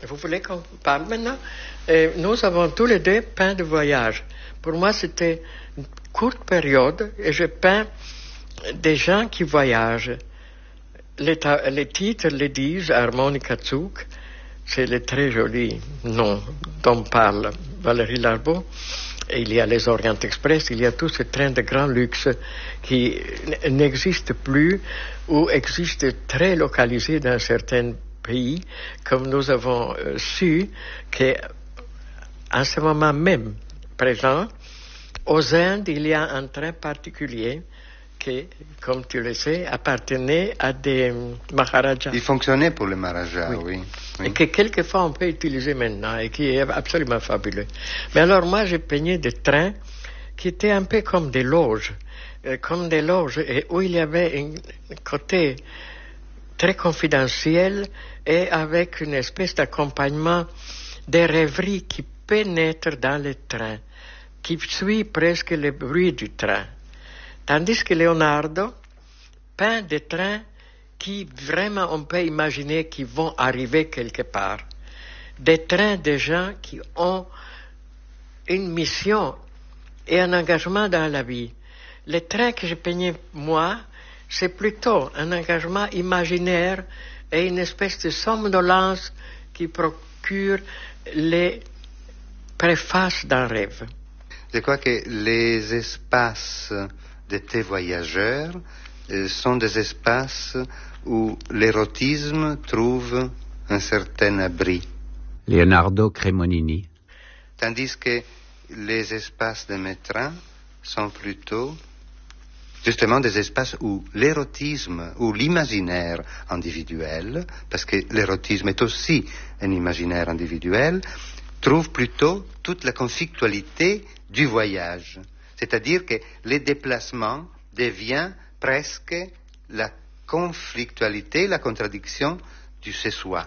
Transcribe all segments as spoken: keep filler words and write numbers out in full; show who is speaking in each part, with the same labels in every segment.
Speaker 1: Vous voulez qu'on parle maintenant? Et nous avons tous les deux peint de voyage. Pour moi, c'était une courte période et je peins des gens qui voyagent. Les, ta- les titres le disent, Harmonica Zug, c'est le très joli nom dont parle Valérie Larbaud. Et il y a les Orient Express, il y a tous ces trains de grand luxe qui n- n'existent plus ou existent très localisés dans certains pays, comme nous avons euh, su qu'en ce moment même présent, aux Indes, il y a un train particulier qui, comme tu le sais, appartenait à des euh, Maharajas.
Speaker 2: Il fonctionnait pour les Maharajas,
Speaker 1: Oui.
Speaker 2: oui. oui.
Speaker 1: Et que quelquefois on peut utiliser maintenant et qui est absolument fabuleux. Mais alors moi j'ai peigné des trains qui étaient un peu comme des loges, euh, comme des loges et où il y avait un côté très confidentiel et avec une espèce d'accompagnement des rêveries qui pénètrent dans le train, qui suit presque le bruit du train. Tandis que Leonardo peint des trains qui vraiment on peut imaginer qu'ils vont arriver quelque part. Des trains de gens qui ont une mission et un engagement dans la vie. Les trains que je peignais moi, c'est plutôt un engagement imaginaire et une espèce de somnolence qui procure les préfaces d'un rêve.
Speaker 2: Je crois que les espaces de tes voyageurs euh, sont des espaces où l'érotisme trouve un certain abri.
Speaker 3: Leonardo Cremonini.
Speaker 2: Tandis que les espaces de mes trains sont plutôt justement des espaces où l'érotisme, ou l'imaginaire individuel, parce que l'érotisme est aussi un imaginaire individuel, trouve plutôt toute la conflictualité du voyage. C'est-à-dire que les déplacements deviennent presque la conflictualité, la contradiction du ce-soi.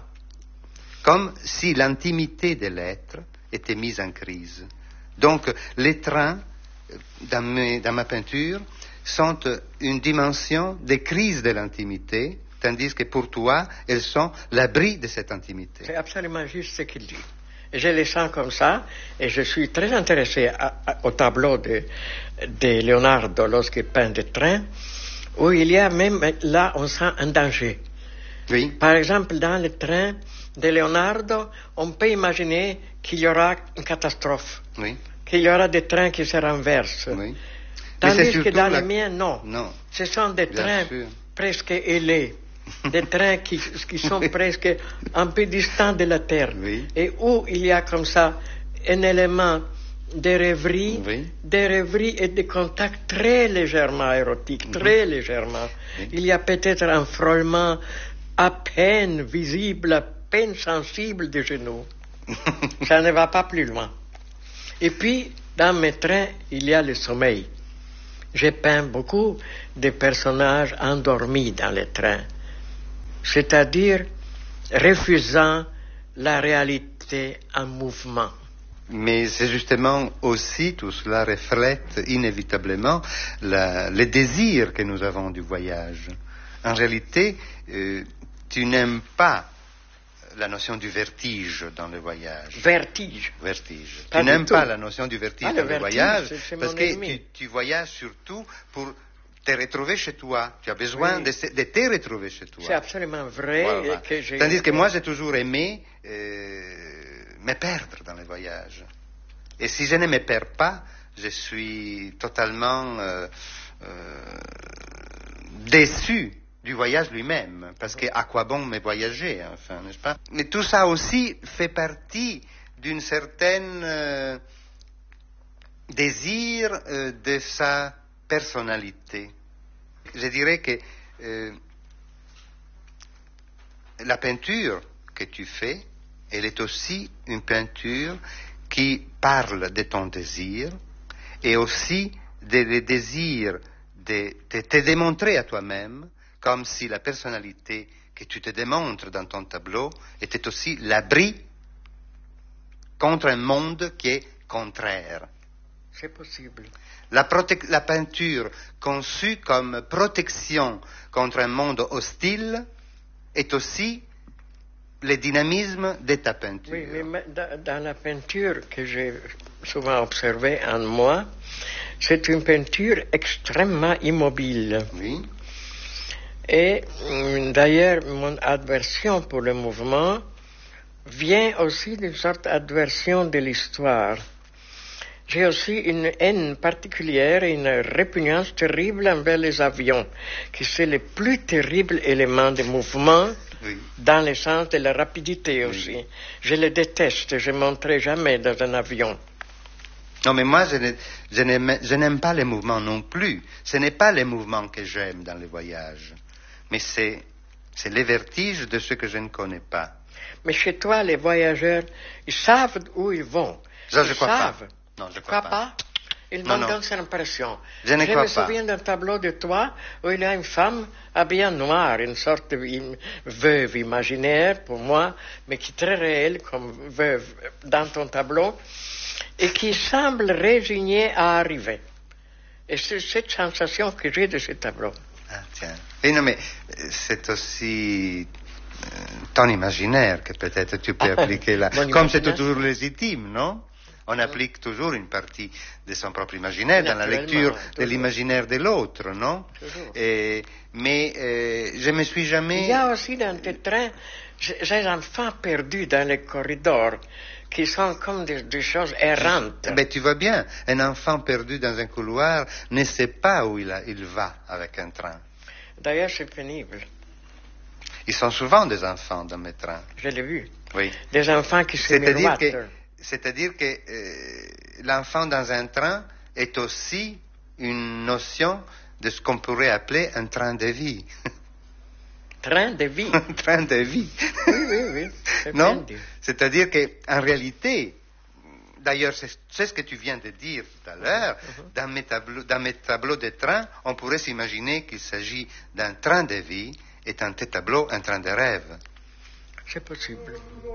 Speaker 2: Comme si l'intimité de l'être était mise en crise. Donc, les trains, dans, mes, dans ma peinture, sont une dimension des crises de l'intimité, tandis que pour toi, elles sont l'abri de cette intimité.
Speaker 1: C'est absolument juste ce qu'il dit. Et je les sens comme ça, et je suis très intéressé à, à, au tableau de, de Leonardo lorsqu'il peint des trains, où il y a même, là, on sent un danger.
Speaker 2: Oui.
Speaker 1: Par exemple, dans le train de Leonardo, on peut imaginer qu'il y aura une catastrophe,
Speaker 2: Oui.
Speaker 1: qu'il y aura des trains qui se renversent.
Speaker 2: Oui.
Speaker 1: Tandis que dans
Speaker 2: la...
Speaker 1: les miens, non.
Speaker 2: non.
Speaker 1: Ce sont des
Speaker 2: Bien
Speaker 1: trains
Speaker 2: sûr.
Speaker 1: presque ailés, des trains qui, qui sont
Speaker 2: Oui.
Speaker 1: presque un peu distants de la Terre,
Speaker 2: Oui.
Speaker 1: et où il y a comme ça un élément de rêverie,
Speaker 2: Oui.
Speaker 1: de rêverie et de contact très légèrement érotique, très légèrement.
Speaker 2: Oui.
Speaker 1: Il y a peut-être un frôlement à peine visible, à peine sensible des genoux. Ça ne va pas plus loin. Et puis, dans mes trains, il y a le sommeil. J'ai peint beaucoup de personnages endormis dans les trains, c'est-à-dire refusant la réalité en mouvement.
Speaker 2: Mais c'est justement aussi, tout cela reflète inévitablement la, les désirs que nous avons du voyage. En réalité, euh, tu n'aimes pas la notion du vertige dans le voyage.
Speaker 1: Vertige.
Speaker 2: Vertige.
Speaker 1: Pas
Speaker 2: tu
Speaker 1: du
Speaker 2: n'aimes
Speaker 1: tout.
Speaker 2: pas la notion du vertige
Speaker 1: Ah,
Speaker 2: dans
Speaker 1: le
Speaker 2: le,
Speaker 1: vertige,
Speaker 2: voyage
Speaker 1: c'est- c'est
Speaker 2: parce
Speaker 1: mon
Speaker 2: que
Speaker 1: ennemi.
Speaker 2: tu, tu voyages surtout pour te retrouver chez toi. Tu as besoin
Speaker 1: Oui.
Speaker 2: de, se- de te retrouver chez toi.
Speaker 1: C'est absolument vrai.
Speaker 2: Voilà.
Speaker 1: Et que j'ai...
Speaker 2: Tandis que moi, j'ai toujours aimé euh, me perdre dans les voyages. Et si je ne me perds pas, je suis totalement euh, euh, déçu du voyage lui-même, parce que à quoi bon me voyager, enfin, n'est-ce pas? Mais tout ça aussi fait partie d'une certaine euh, désir euh, de sa personnalité. Je dirais que euh, la peinture que tu fais, elle est aussi une peinture qui parle de ton désir et aussi des désirs de te, te démontrer à toi-même, comme si la personnalité que tu te démontres dans ton tableau était aussi l'abri contre un monde qui est contraire.
Speaker 1: C'est possible.
Speaker 2: La, prote- la peinture conçue comme protection contre un monde hostile est aussi le dynamisme de ta peinture.
Speaker 1: Oui, mais ma- dans, dans la peinture que j'ai souvent observée en moi, c'est une peinture extrêmement immobile.
Speaker 2: Oui.
Speaker 1: Et hum, d'ailleurs, mon aversion pour le mouvement vient aussi d'une sorte d'aversion de l'histoire. J'ai aussi une haine particulière et une répugnance terrible envers les avions, qui c'est le plus terrible élément de mouvement,
Speaker 2: Oui.
Speaker 1: dans le sens de la rapidité aussi. Je le déteste, je ne monterai jamais dans un avion.
Speaker 2: Non, mais moi, je, ne- je n'aime, je n'aime pas les mouvements non plus. Ce n'est pas les mouvements que j'aime dans les voyages, mais c'est, c'est les vertiges de ce que je ne connais pas.
Speaker 1: Mais chez toi, les voyageurs, ils savent où ils vont.
Speaker 2: Ça,
Speaker 1: ils
Speaker 2: je crois
Speaker 1: savent.
Speaker 2: pas. Non, je
Speaker 1: Tu
Speaker 2: crois
Speaker 1: crois
Speaker 2: pas.
Speaker 1: pas? Ils
Speaker 2: Non,
Speaker 1: m'en
Speaker 2: non.
Speaker 1: donnent cette impression.
Speaker 2: Je ne
Speaker 1: je
Speaker 2: crois
Speaker 1: me
Speaker 2: pas.
Speaker 1: souviens d'un tableau de toi où il y a une femme habillée en noir, une sorte de une veuve imaginaire pour moi, mais qui est très réelle comme veuve dans ton tableau, et qui semble résignée à arriver. Et c'est cette sensation que j'ai de ce tableau.
Speaker 2: Ah, tiens. Et non, mais euh, c'est aussi euh, ton imaginaire que peut-être tu peux appliquer là.
Speaker 1: Mon
Speaker 2: Comme c'est
Speaker 1: imaginaire.
Speaker 2: toujours légitime, non? On applique toujours une partie de son propre imaginaire dans la
Speaker 1: Naturellement,
Speaker 2: lecture de
Speaker 1: toujours.
Speaker 2: l'imaginaire de l'autre, non?
Speaker 1: Toujours.
Speaker 2: Et, mais euh, je me suis jamais...
Speaker 1: Il y a aussi dans tes trains ces enfants perdus dans les corridors qui sont comme des, des choses errantes.
Speaker 2: Ben, tu vois bien, un enfant perdu dans un couloir ne sait pas où il, a- il va avec un train.
Speaker 1: D'ailleurs, c'est pénible.
Speaker 2: Ils sont souvent des enfants dans mes trains.
Speaker 1: Je l'ai vu.
Speaker 2: Oui.
Speaker 1: Des enfants qui se
Speaker 2: C'est-à-dire
Speaker 1: miroitent.
Speaker 2: que, c'est-à-dire que euh, l'enfant dans un train est aussi une notion de ce qu'on pourrait appeler un train de vie.
Speaker 1: Train de vie.
Speaker 2: Un train de vie.
Speaker 1: Oui, oui, oui. C'est bien
Speaker 2: Non?
Speaker 1: dit.
Speaker 2: C'est-à-dire qu'en réalité, d'ailleurs, c'est, c'est ce que tu viens de dire tout à l'heure, dans, mes tableaux, dans mes tableaux de train, on pourrait s'imaginer qu'il s'agit d'un train de vie et dans tes tableaux, un train de rêve.
Speaker 1: C'est possible.